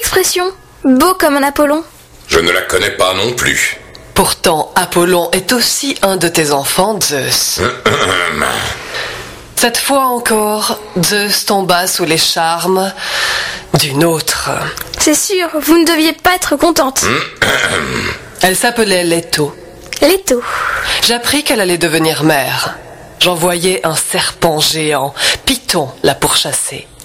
expression. Beau comme un Apollon. Je ne la connais pas non plus. Pourtant, Apollon est aussi un de tes enfants, Zeus. Cette fois encore, Zeus tomba sous les charmes d'une autre. C'est sûr, vous ne deviez pas être contente. Elle s'appelait Leto. Leto. J'appris qu'elle allait devenir mère. J'envoyai un serpent géant, Python, la pourchasser.